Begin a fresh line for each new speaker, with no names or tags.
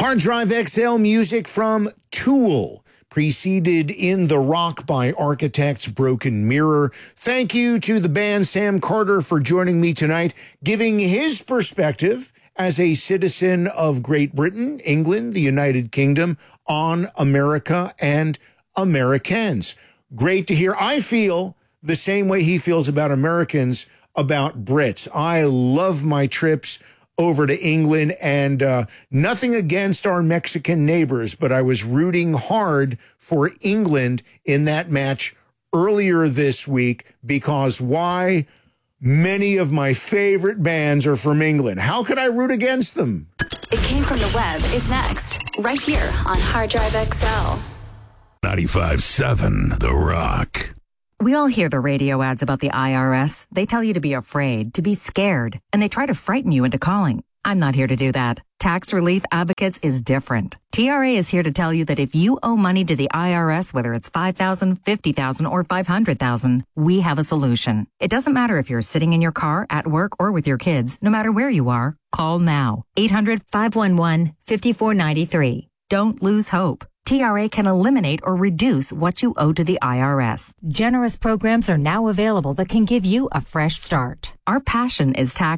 Hard Drive XL music from Tool, preceded in The Rock by Architects Broken Mirror. Thank you to the band Sam Carter for joining me tonight, giving his perspective as a citizen of Great Britain, England, the United Kingdom, on America and Americans. Great to hear. I feel the same way he feels about Americans, about Brits. I love my trips over to England, and nothing against our Mexican neighbors, but I was rooting hard for England in that match earlier this week because why? Many of my favorite bands are from England. How could I root against them?
It Came From the Web is next, right here on Hard Drive XL.
95.7 The Rock.
We all hear the radio ads about the IRS. They tell you to be afraid, to be scared, and they try to frighten you into calling. I'm not here to do that. Tax Relief Advocates is different. TRA is here to tell you that if you owe money to the IRS, whether it's $5,000, $50,000, or $500,000, we have a solution. It doesn't matter if you're sitting in your car, at work, or with your kids. No matter where you are, call now. 800-511-5493. Don't lose hope. TRA can eliminate or reduce what you owe to the IRS. Generous programs are now available that can give you a fresh start. Our passion is tax